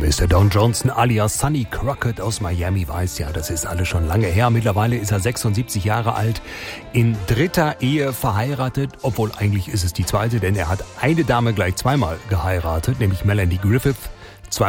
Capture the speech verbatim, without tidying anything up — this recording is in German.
Mister Don Johnson alias Sonny Crockett aus Miami weiß ja, das ist alles schon lange her. Mittlerweile ist er sechsundsiebzig Jahre alt, in dritter Ehe verheiratet, obwohl eigentlich ist es die zweite, denn er hat eine Dame gleich zweimal geheiratet, nämlich Melanie Griffith.